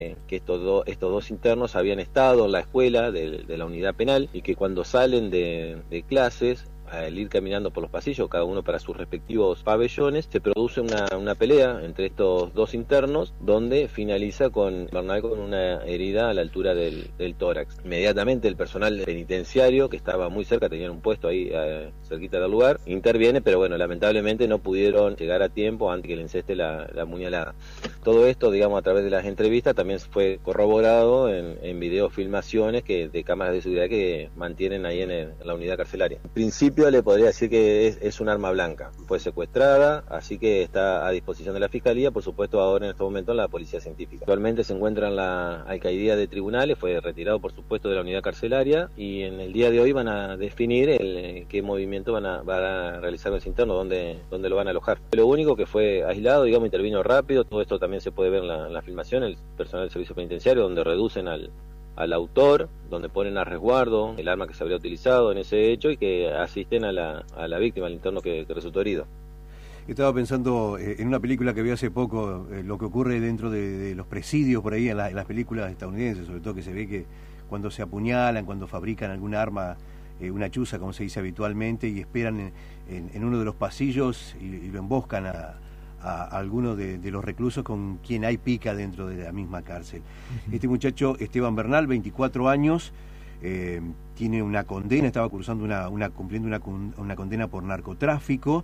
que estos dos internos habían estado en la escuela de la unidad penal y que cuando salen de clases, al ir caminando por los pasillos, cada uno para sus respectivos pabellones, se produce una pelea entre estos dos internos, donde finaliza con Bernal con una herida a la altura del tórax. Inmediatamente el personal penitenciario, que estaba muy cerca, tenían un puesto ahí cerquita del lugar, interviene, pero bueno, lamentablemente no pudieron llegar a tiempo antes que le enceste la puñalada. Todo esto, digamos, a través de las entrevistas también fue corroborado en videofilmaciones de cámaras de seguridad que mantienen ahí en la unidad carcelaria. En principio le podría decir que es un arma blanca, fue secuestrada, así que está a disposición de la Fiscalía, por supuesto ahora en este momento en la Policía Científica. Actualmente se encuentra en la alcaidía de tribunales, fue retirado por supuesto de la unidad carcelaria y en el día de hoy van a definir qué movimiento van a realizar con ese interno, dónde lo van a alojar. Lo único que fue aislado, digamos, intervino rápido, todo esto también se puede ver en la filmación, el personal del servicio penitenciario, donde reducen al autor, donde ponen a resguardo el arma que se habría utilizado en ese hecho y que asisten a la víctima, al interno que resultó herido. Estaba pensando en una película que vi hace poco, lo que ocurre dentro de los presidios por ahí en las películas estadounidenses, sobre todo que se ve que cuando se apuñalan, cuando fabrican algún arma, una chuza, como se dice habitualmente, y esperan en uno de los pasillos y lo emboscan a alguno de los reclusos con quien hay pica dentro de la misma cárcel. Este muchacho, Esteban Bernal, 24 años, tiene una condena, estaba cursando cumpliendo una condena por narcotráfico.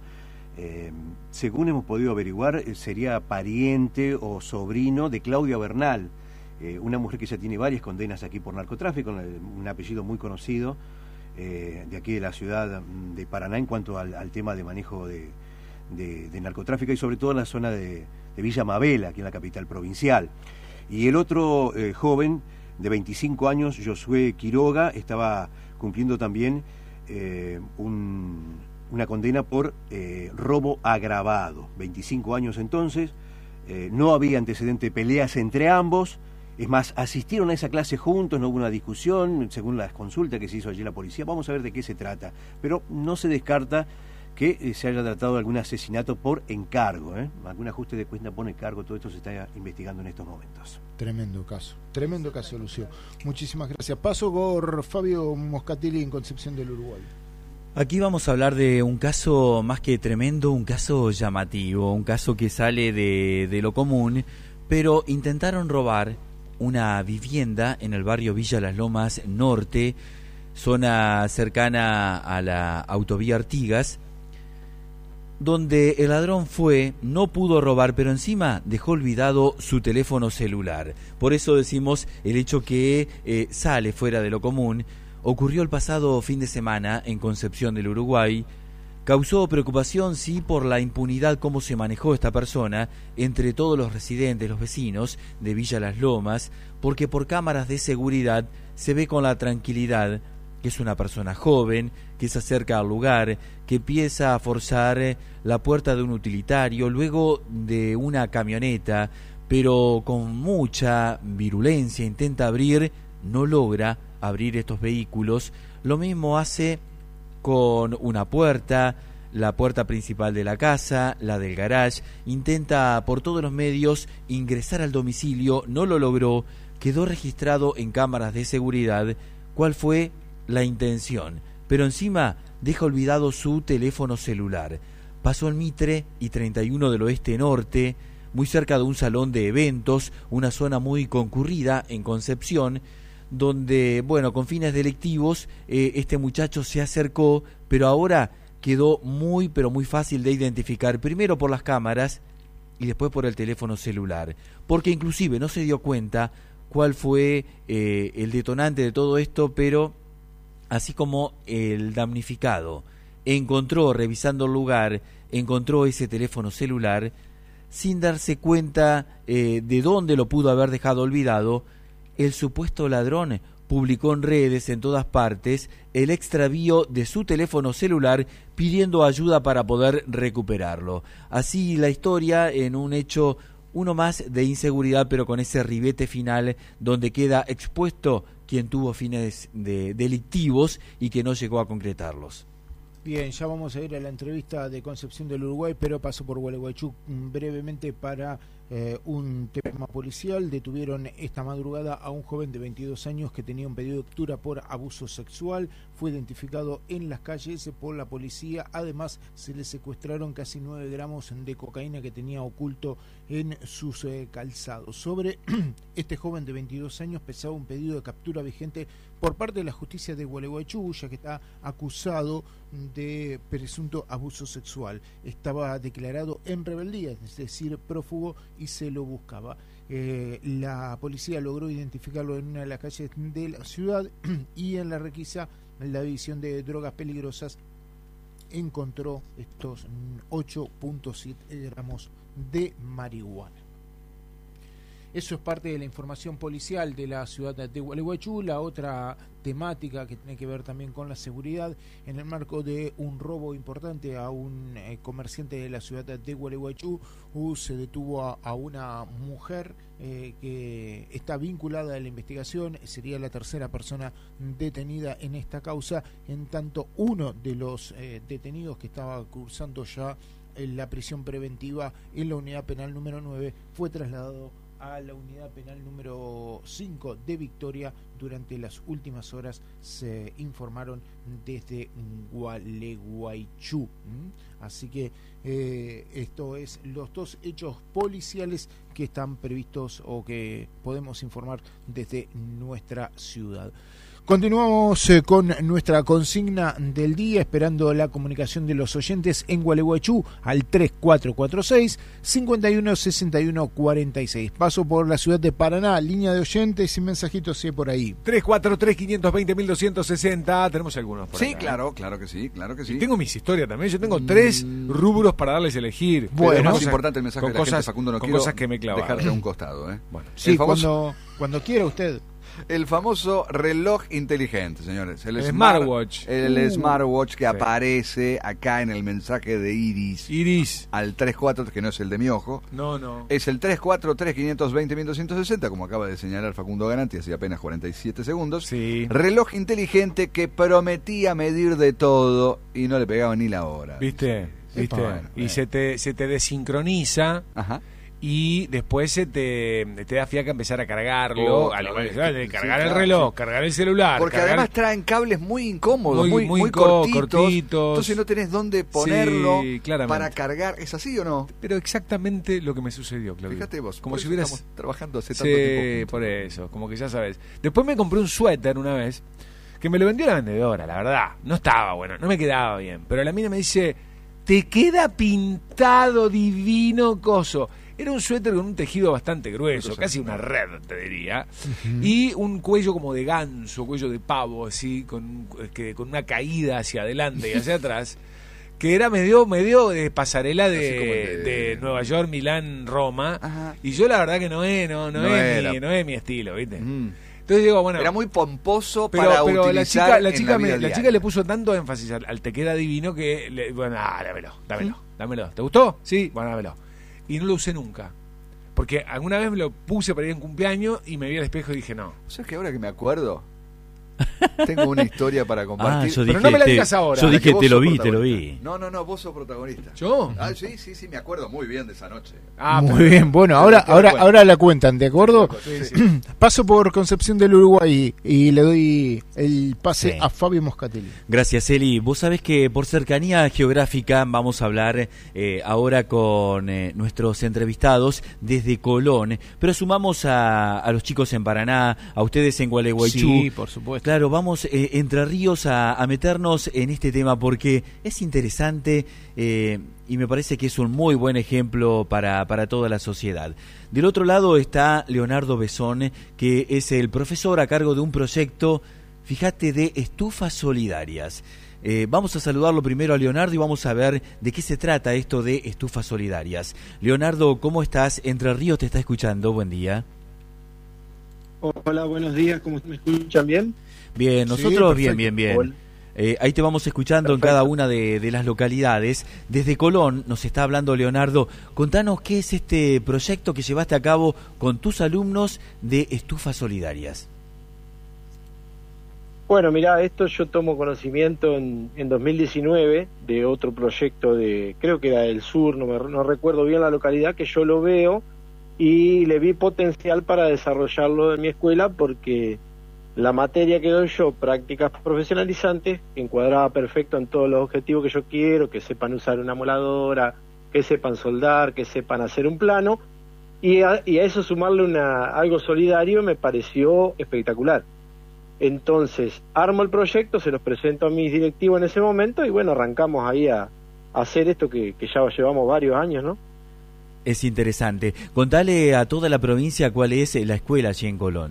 Según hemos podido averiguar, sería pariente o sobrino de Claudia Bernal, una mujer que ya tiene varias condenas aquí por narcotráfico, un apellido muy conocido de aquí de la ciudad de Paraná en cuanto al tema de manejo de narcotráfico y sobre todo en la zona de Villa Mabela, aquí en la capital provincial. Y el otro joven de 25 años, Josué Quiroga, estaba cumpliendo también una condena por robo agravado. 25 años entonces, no había antecedente de peleas entre ambos, es más, asistieron a esa clase juntos, no hubo una discusión, según las consultas que se hizo allí la policía. Vamos a ver de qué se trata, pero no se descarta que se haya tratado de algún asesinato por encargo, algún ajuste de cuenta por encargo, todo esto se está investigando en estos momentos. Tremendo caso, Lucio. Muchísimas gracias. Paso por Fabio Moscatelli en Concepción del Uruguay. Aquí vamos a hablar de un caso más que tremendo, un caso llamativo, un caso que sale de lo común, pero intentaron robar una vivienda en el barrio Villa Las Lomas Norte, zona cercana a la autovía Artigas, donde el ladrón no pudo robar, pero encima dejó olvidado su teléfono celular. Por eso decimos el hecho que sale fuera de lo común. Ocurrió el pasado fin de semana en Concepción del Uruguay. Causó preocupación, sí, por la impunidad, cómo se manejó esta persona entre todos los residentes, los vecinos de Villa Las Lomas, porque por cámaras de seguridad se ve con la tranquilidad que es una persona joven, que se acerca al lugar, que empieza a forzar la puerta de un utilitario, luego de una camioneta, pero con mucha virulencia intenta abrir, no logra abrir estos vehículos. Lo mismo hace con una puerta, la puerta principal de la casa, la del garage, intenta por todos los medios ingresar al domicilio, no lo logró, quedó registrado en cámaras de seguridad cuál fue la intención, pero encima deja olvidado su teléfono celular. Pasó el Mitre y 31 del Oeste Norte, muy cerca de un salón de eventos, una zona muy concurrida en Concepción, donde, bueno, con fines delictivos, este muchacho se acercó, pero ahora quedó muy, pero muy fácil de identificar, primero por las cámaras y después por el teléfono celular, porque inclusive no se dio cuenta cuál fue el detonante de todo esto, pero así como el damnificado encontró, revisando el lugar, encontró ese teléfono celular, sin darse cuenta de dónde lo pudo haber dejado olvidado, el supuesto ladrón publicó en redes en todas partes el extravío de su teléfono celular pidiendo ayuda para poder recuperarlo. Así la historia en un hecho, uno más de inseguridad, pero con ese ribete final donde queda expuesto quien tuvo fines delictivos y que no llegó a concretarlos. Bien, ya vamos a ir a la entrevista de Concepción del Uruguay, pero paso por Gualeguaychú brevemente para Un tema policial: detuvieron esta madrugada a un joven de 22 años que tenía un pedido de captura por abuso sexual. Fue identificado en las calles por la policía. Además, se le secuestraron casi 9 gramos de cocaína que tenía oculto en sus calzados. Sobre este joven de 22 años pesaba un pedido de captura vigente por parte de la justicia de Gualeguaychú, ya que está acusado de presunto abuso sexual. Estaba declarado en rebeldía, es decir, prófugo, y se lo buscaba. La policía logró identificarlo en una de las calles de la ciudad y en la requisa, en la división de drogas peligrosas, encontró estos 8.7 gramos de marihuana. Eso es parte de la información policial de la ciudad de Gualeguaychú. La otra temática que tiene que ver también con la seguridad, en el marco de un robo importante a un comerciante de la ciudad de Gualeguaychú, se detuvo a una mujer que está vinculada a la investigación. Sería la tercera persona detenida en esta causa, en tanto uno de los detenidos que estaba cursando ya la prisión preventiva en la unidad penal número 9 fue trasladado a la unidad penal número 5 de Victoria. Durante las últimas horas se informaron desde Gualeguaychú. Así que esto es los dos hechos policiales que están previstos o que podemos informar desde nuestra ciudad. Continuamos con nuestra consigna del día, esperando la comunicación de los oyentes en Gualeguaychú al 3446-516146. Paso por la ciudad de Paraná, línea de oyentes y mensajitos si por ahí. 343-520-1260, tenemos algunos por Sí, acá. claro que sí. Y tengo mis historias también, yo tengo 3 rubros para darles a elegir. Bueno, es importante el mensaje con de la gente, Facundo, no con quiero cosas que me clavan. dejarse a un costado. Bueno, sí, cuando quiera usted. El famoso reloj inteligente, señores. El smartwatch. El smartwatch que aparece acá en el mensaje de Iris. Al 34, que no es el de mi ojo. No. Es el 343-520-1260, como acaba de señalar Facundo Garanti hace apenas 47 segundos. Sí. Reloj inteligente que prometía medir de todo y no le pegaba ni la hora. ¿Viste? Bueno, y se te desincroniza. Ajá. Y después te da fiaca empezar a cargarlo, de cargar el reloj, cargar el celular. Porque además traen cables muy incómodos, muy cortitos. Entonces no tenés dónde ponerlo para cargar. ¿Es así o no? Pero exactamente lo que me sucedió, Claudio. Fíjate vos, como si hubieras estamos trabajando hace tanto tiempo. Sí, por eso, como que ya sabes. Después me compré un suéter una vez, que me lo vendió la vendedora, la verdad. No estaba bueno, no me quedaba bien. Pero la mina me dice, te queda pintado divino coso. Era un suéter con un tejido bastante grueso, casi una red, te diría, y un cuello como de ganso, cuello de pavo, así, con una caída hacia adelante y hacia atrás, que era medio de pasarela de Nueva York, Milán, Roma. Ajá. Y yo la verdad que no es mi estilo, ¿viste? Entonces digo, bueno, era muy pomposo pero utilizar la chica le puso tanto énfasis al te queda divino que dámelo. ¿Te gustó? Sí, bueno, dámelo. Y no lo usé nunca. Porque alguna vez me lo puse para ir en cumpleaños y me vi al espejo y dije no. ¿Sabes que ahora que me acuerdo? Tengo una historia para compartir. Pero no me la digas ahora. Yo dije te lo vi. No, vos sos protagonista. ¿Yo? Sí, me acuerdo muy bien de esa noche. Muy bien, bueno, ahora la cuentan, ¿de acuerdo? Sí. Paso por Concepción del Uruguay y le doy el pase a Fabio Moscatelli. Gracias, Eli. Vos sabés que por cercanía geográfica vamos a hablar ahora con nuestros entrevistados desde Colón, pero sumamos a los chicos en Paraná, a ustedes en Gualeguaychú. Sí, por supuesto. Claro, vamos Entre Ríos a meternos en este tema porque es interesante y me parece que es un muy buen ejemplo para toda la sociedad. Del otro lado está Leonardo Besón, que es el profesor a cargo de un proyecto, fíjate, de estufas solidarias. Vamos a saludarlo primero a Leonardo y vamos a ver de qué se trata esto de estufas solidarias. Leonardo, ¿cómo estás? Entre Ríos te está escuchando, buen día. Hola, buenos días, ¿cómo me escuchan bien? Bien, nosotros bien. Hola. Ahí te vamos escuchando en cada una de las localidades. Desde Colón nos está hablando Leonardo. Contanos qué es este proyecto que llevaste a cabo con tus alumnos de estufas solidarias. Bueno, mirá, esto yo tomo conocimiento en 2019 de otro proyecto creo que era del sur, no recuerdo bien la localidad, que yo lo veo y le vi potencial para desarrollarlo en mi escuela porque la materia que doy yo, prácticas profesionalizantes, encuadraba perfecto en todos los objetivos que yo quiero, que sepan usar una moladora, que sepan soldar, que sepan hacer un plano, y a eso sumarle algo solidario me pareció espectacular. Entonces, armo el proyecto, se los presento a mis directivos en ese momento, y bueno, arrancamos ahí a hacer esto que ya llevamos varios años, ¿no? Es interesante. Contale a toda la provincia cuál es la escuela allí en Colón.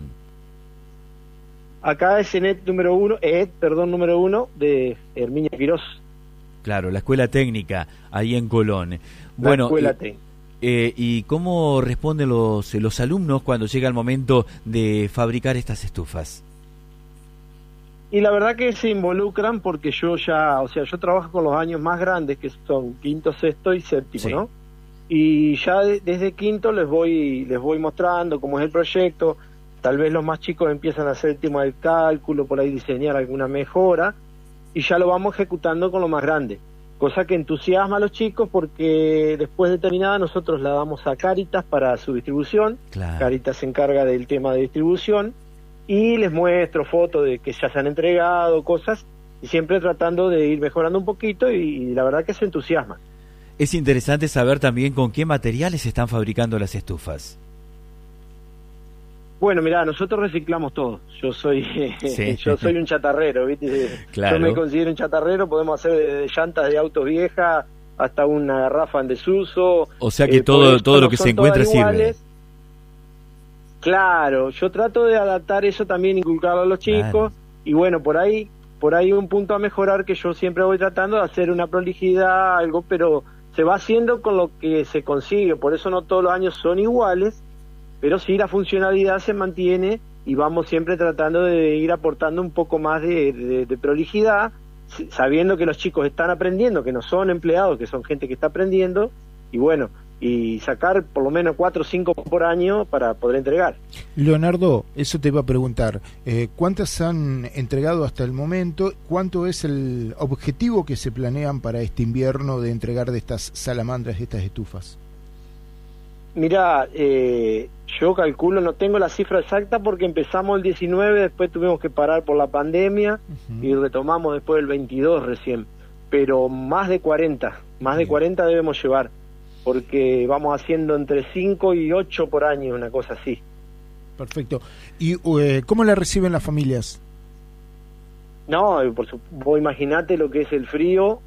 Acá es ED número 1 de Herminia Quirós. Claro, la escuela técnica, ahí en Colón. Bueno, la escuela técnica. ¿Y cómo responden los alumnos cuando llega el momento de fabricar estas estufas? Y la verdad que se involucran porque yo trabajo con los años más grandes, que son quinto, sexto y séptimo, sí, ¿no? Y ya desde quinto les voy mostrando cómo es el proyecto. Tal vez los más chicos empiezan a hacer el tema del cálculo, por ahí diseñar alguna mejora, y ya lo vamos ejecutando con lo más grande. Cosa que entusiasma a los chicos porque después de terminada nosotros la damos a Cáritas para su distribución. Claro. Cáritas se encarga del tema de distribución y les muestro fotos de que ya se han entregado, cosas, y siempre tratando de ir mejorando un poquito y la verdad que se entusiasma. Es interesante saber también con qué materiales se están fabricando las estufas. Bueno, mirá, nosotros reciclamos todo. Yo soy un chatarrero, ¿viste? Claro. Yo me considero un chatarrero, podemos hacer de llantas de autos viejas hasta una garrafa en desuso. O sea que todo lo que se encuentra sirve. Claro, yo trato de adaptar eso también, inculcarlo a los chicos, claro. Y bueno, por ahí un punto a mejorar que yo siempre voy tratando de hacer una prolijidad, algo, pero se va haciendo con lo que se consigue, por eso no todos los años son iguales, pero sí la funcionalidad se mantiene y vamos siempre tratando de ir aportando un poco más de prolijidad, sabiendo que los chicos están aprendiendo, que no son empleados, que son gente que está aprendiendo, y bueno, y sacar por lo menos 4 o 5 por año para poder entregar. Leonardo, eso te iba a preguntar, ¿cuántas han entregado hasta el momento? ¿Cuánto es el objetivo que se planean para este invierno de entregar de estas salamandras, de estas estufas? Mirá, yo calculo, no tengo la cifra exacta porque empezamos el 19, después tuvimos que parar por la pandemia, y retomamos después el 22 recién, pero más de 40 debemos llevar, porque vamos haciendo entre 5 y 8 por año, una cosa así. Perfecto. ¿Y cómo la reciben las familias? No, vos imaginate lo que es el frío,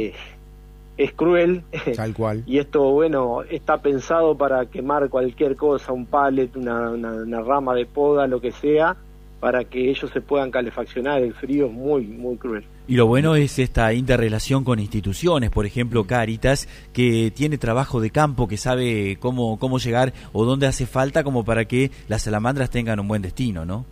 es cruel. Tal cual. Y esto, bueno, está pensado para quemar cualquier cosa, un pallet, una rama de poda, lo que sea, para que ellos se puedan calefaccionar. El frío es muy, muy cruel. Y lo bueno es esta interrelación con instituciones, por ejemplo Cáritas, que tiene trabajo de campo, que sabe cómo llegar o dónde hace falta como para que las salamandras tengan un buen destino, ¿no?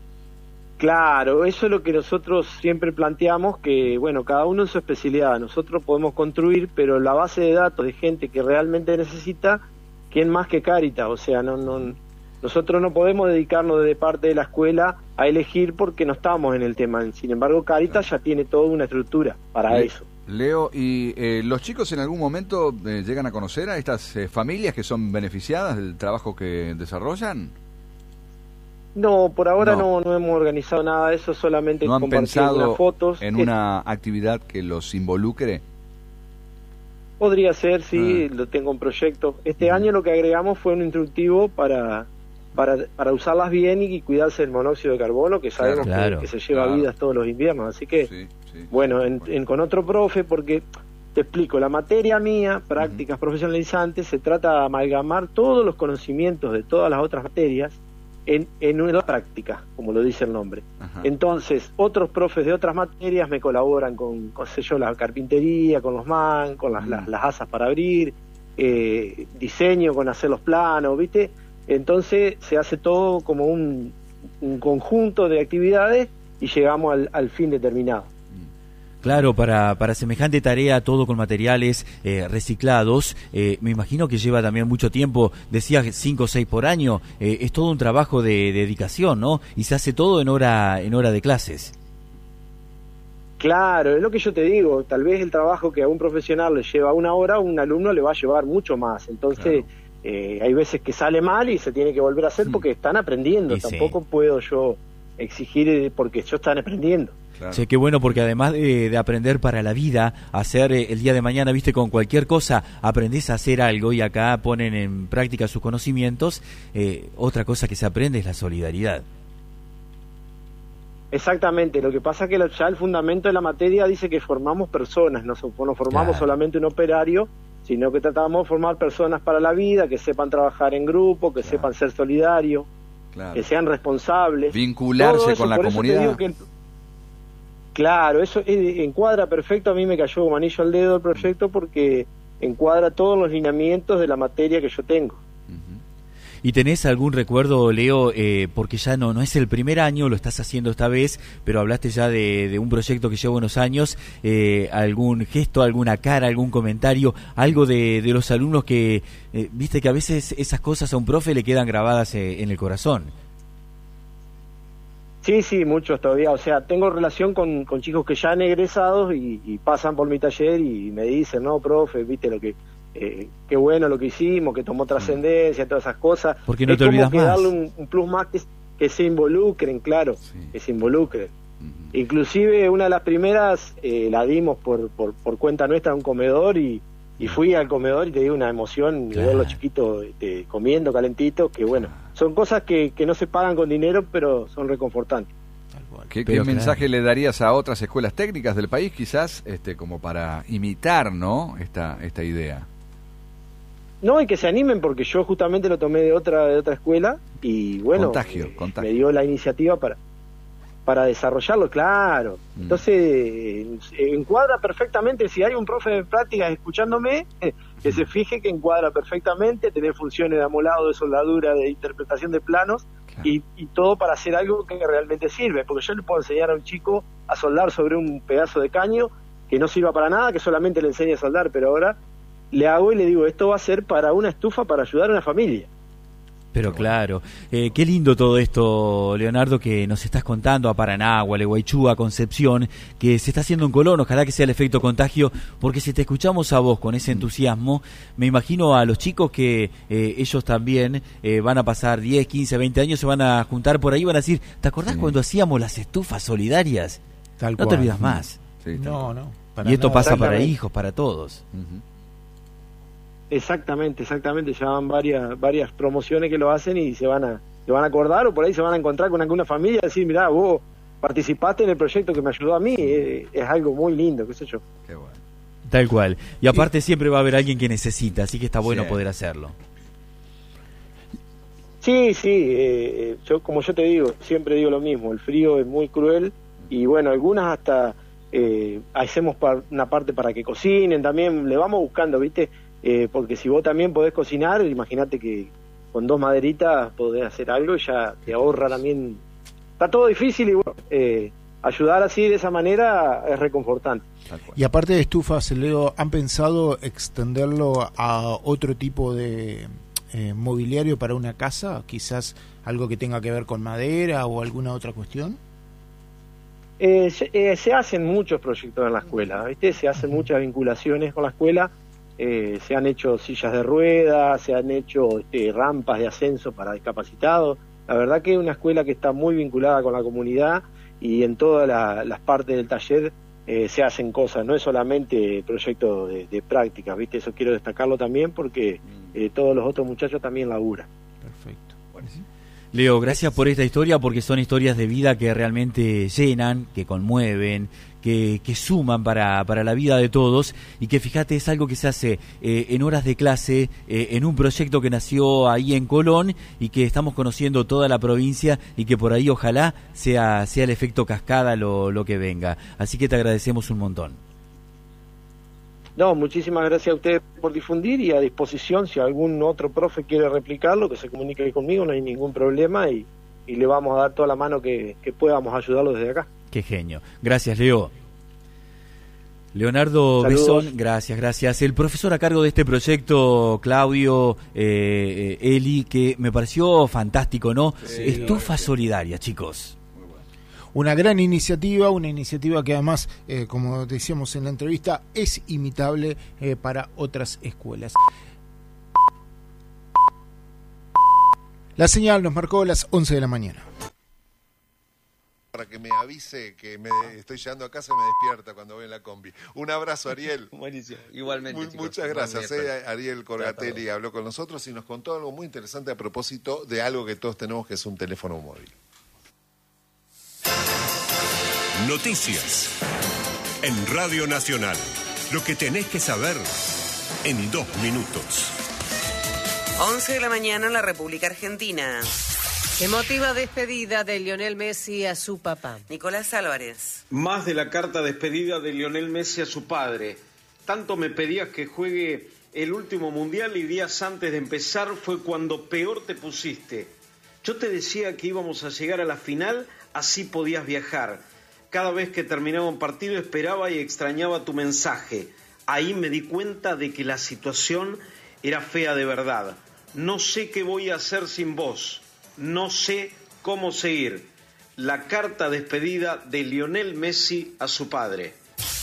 Claro, eso es lo que nosotros siempre planteamos, que bueno, cada uno en su especialidad, nosotros podemos construir, pero la base de datos de gente que realmente necesita, ¿quién más que Cáritas? O sea, nosotros no podemos dedicarnos desde parte de la escuela a elegir porque no estamos en el tema. Sin embargo, Cáritas ya tiene toda una estructura para eso. Leo, ¿y los chicos en algún momento llegan a conocer a estas familias que son beneficiadas del trabajo que desarrollan? No, por ahora no hemos organizado nada de eso, solamente ¿no han compartir unas fotos. ¿En una actividad que los involucre? Podría ser, sí, lo tengo en proyecto. Este año lo que agregamos fue un instructivo para usarlas bien y cuidarse del monóxido de carbono, que sabemos que se lleva vidas todos los inviernos. Así que, bueno, con otro profe, porque te explico, la materia mía, prácticas profesionalizantes, se trata de amalgamar todos los conocimientos de todas las otras materias en una práctica, como lo dice el nombre. Ajá. Entonces, otros profes de otras materias me colaboran con la carpintería, con los con las asas para abrir, diseño, con hacer los planos, ¿viste? Entonces se hace todo como un conjunto de actividades y llegamos al fin determinado. Claro, para semejante tarea, todo con materiales reciclados, me imagino que lleva también mucho tiempo, decías 5 o 6 por año, es todo un trabajo de dedicación, ¿no? Y se hace todo en hora de clases. Claro, es lo que yo te digo, tal vez el trabajo que a un profesional le lleva 1 hora, a un alumno le va a llevar mucho más, entonces hay veces que sale mal y se tiene que volver a hacer porque están aprendiendo. Tampoco puedo yo exigir porque yo están aprendiendo. Claro. Sí, qué bueno, porque además de aprender para la vida, hacer el día de mañana, viste, con cualquier cosa, aprendés a hacer algo y acá ponen en práctica sus conocimientos. Otra cosa que se aprende es la solidaridad. Exactamente, lo que pasa es que ya el fundamento de la materia dice que formamos personas, no formamos solamente un operario, sino que tratamos de formar personas para la vida, que sepan trabajar en grupo, que sepan ser solidarios, que sean responsables. Vincularse con la comunidad. Claro, eso encuadra perfecto, a mí me cayó como anillo al dedo el proyecto porque encuadra todos los lineamientos de la materia que yo tengo. ¿Y tenés algún recuerdo, Leo, porque ya no es el primer año, lo estás haciendo esta vez, pero hablaste ya de un proyecto que lleva unos años, algún gesto, alguna cara, algún comentario, algo de los alumnos que, viste que a veces esas cosas a un profe le quedan grabadas en el corazón? Sí, muchos todavía, o sea, tengo relación con chicos que ya han egresado y pasan por mi taller y me dicen, no, profe, viste lo que... qué bueno lo que hicimos, que tomó trascendencia, todas esas cosas. Porque no te olvidas más. Darle un plus más que se involucren, claro, que se involucren. Inclusive una de las primeras la dimos por cuenta nuestra a un comedor y fui al comedor y te digo una emoción de ver los chiquitos comiendo calentitos, que bueno, son cosas que no se pagan con dinero, pero son reconfortantes. ¿Qué mensaje le darías a otras escuelas técnicas del país, quizás, como para imitar, ¿no? esta idea? No, y que se animen, porque yo justamente lo tomé de otra escuela y bueno, contagio. Me dio la iniciativa para desarrollarlo, claro. Entonces, encuadra perfectamente, si hay un profe de prácticas escuchándome, que se fije que encuadra perfectamente, tener funciones de amolado, de soldadura, de interpretación de planos, y todo para hacer algo que realmente sirve, porque yo le puedo enseñar a un chico a soldar sobre un pedazo de caño que no sirva para nada, que solamente le enseñe a soldar, pero ahora le hago y le digo, esto va a ser para una estufa para ayudar a una familia. Pero claro, qué lindo todo esto, Leonardo, que nos estás contando a Paraná, a Gualeguaychú, a Concepción, que se está haciendo en Colón. Ojalá que sea el efecto contagio, porque si te escuchamos a vos con ese entusiasmo, me imagino a los chicos que ellos también van a pasar 10, 15, 20 años, se van a juntar por ahí y van a decir, ¿te acordás cuando hacíamos las estufas solidarias? Tal no cual. Te olvidas más. Sí, no. Y esto pasa para hijos, para todos. Exactamente, llevan varias promociones que lo hacen y se van a acordar, o por ahí se van a encontrar con alguna familia y decir, mirá, vos participaste en el proyecto que me ayudó a mí, es algo muy lindo, qué sé yo. Qué bueno. Tal cual. Y aparte siempre va a haber alguien que necesita, así que está bueno poder hacerlo. Sí, yo como yo te digo, siempre digo lo mismo, el frío es muy cruel y bueno, algunas hasta hacemos una parte para que cocinen, también le vamos buscando, ¿viste? Porque si vos también podés cocinar, imagínate que con 2 maderitas podés hacer algo y ya te ahorra también. Está todo difícil y bueno, ayudar así de esa manera es reconfortante. Y aparte de estufas, Leo, ¿han pensado extenderlo a otro tipo de mobiliario para una casa? Quizás algo que tenga que ver con madera o alguna otra cuestión. Se hacen muchos proyectos en la escuela, ¿viste? Se hacen muchas vinculaciones con la escuela. Se han hecho sillas de ruedas, se han hecho rampas de ascenso para discapacitados. La verdad que es una escuela que está muy vinculada con la comunidad y en todas las partes del taller se hacen cosas, no es solamente proyecto de práctica, ¿viste? Eso quiero destacarlo también porque todos los otros muchachos también laburan. Perfecto. Leo, gracias por esta historia, porque son historias de vida que realmente llenan, que conmueven, que suman para la vida de todos, y que fíjate, es algo que se hace en horas de clase, en un proyecto que nació ahí en Colón y que estamos conociendo toda la provincia, y que por ahí ojalá sea el efecto cascada lo que venga. Así que te agradecemos un montón. No, muchísimas gracias a ustedes por difundir, y a disposición, si algún otro profe quiere replicarlo, que se comunique conmigo, no hay ningún problema, y le vamos a dar toda la mano que podamos ayudarlo desde acá. Qué genio. Gracias, Leo. Leonardo Besón, gracias. El profesor a cargo de este proyecto, Claudio Eli, que me pareció fantástico, ¿no? Sí, Estufa solidaria, chicos. Una gran iniciativa, que además, como decíamos en la entrevista, es imitable para otras escuelas. La señal nos marcó las 11 de la mañana. Para que me avise que me estoy llegando a casa y me despierta cuando voy en la combi. Un abrazo, Ariel. Buenísimo, igualmente. Muchas gracias. Ariel Corgatelli habló con nosotros y nos contó algo muy interesante a propósito de algo que todos tenemos, que es un teléfono móvil. Noticias en Radio Nacional. Lo que tenés que saber en 2 minutos. 11 de la mañana en la República Argentina. Emotiva despedida de Lionel Messi a su papá. Nicolás Álvarez. Más de la carta despedida de Lionel Messi a su padre. Tanto me pedías que juegue el último mundial y días antes de empezar fue cuando peor te pusiste. Yo te decía que íbamos a llegar a la final, así podías viajar. Cada vez que terminaba un partido esperaba y extrañaba tu mensaje. Ahí me di cuenta de que la situación era fea de verdad. No sé qué voy a hacer sin vos. No sé cómo seguir. La carta despedida de Lionel Messi a su padre.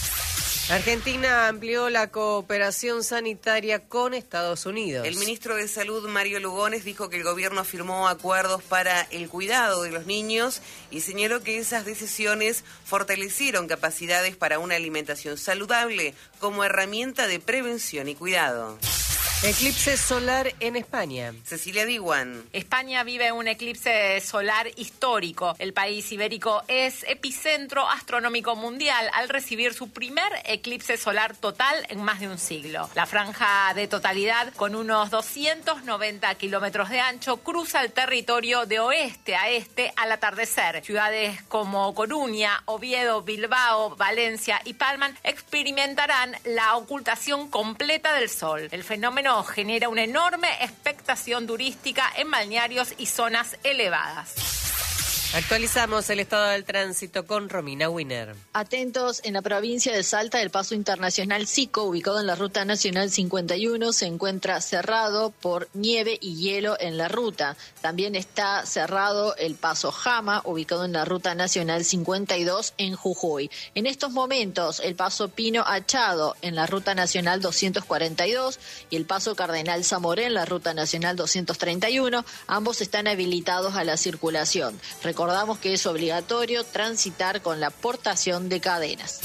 Argentina amplió la cooperación sanitaria con Estados Unidos. El ministro de Salud, Mario Lugones, dijo que el gobierno firmó acuerdos para el cuidado de los niños y señaló que esas decisiones fortalecieron capacidades para una alimentación saludable como herramienta de prevención y cuidado. Eclipse solar en España. Cecilia Diwan. España vive un eclipse solar histórico. El país ibérico es epicentro astronómico mundial al recibir su primer eclipse solar total en más de un siglo. La franja de totalidad, con unos 290 kilómetros de ancho, cruza el territorio de oeste a este al atardecer. Ciudades como Coruña, Oviedo, Bilbao, Valencia y Palma experimentarán la ocultación completa del sol. El fenómeno genera una enorme expectación turística en balnearios y zonas elevadas. Actualizamos el estado del tránsito con Romina Winer. Atentos, en la provincia de Salta, el paso internacional Sico, ubicado en la ruta nacional 51, se encuentra cerrado por nieve y hielo en la ruta. También está cerrado el paso Jama, ubicado en la ruta nacional 52 en Jujuy. En estos momentos, el paso Pino Achado en la ruta nacional 242 y el paso Cardenal Zamoré en la ruta nacional 231, ambos están habilitados a la circulación. Recordamos que es obligatorio transitar con la portación de cadenas.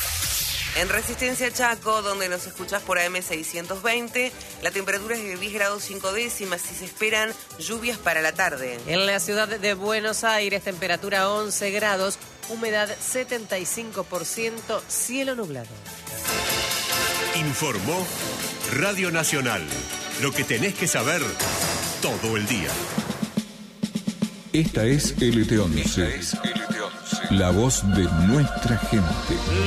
En Resistencia Chaco, donde nos escuchás por AM620, la temperatura es de 10 grados 5 décimas y se esperan lluvias para la tarde. En la ciudad de Buenos Aires, temperatura 11 grados, humedad 75%, cielo nublado. Informó Radio Nacional. Lo que tenés que saber todo el día. Esta es LT11, la voz de nuestra gente.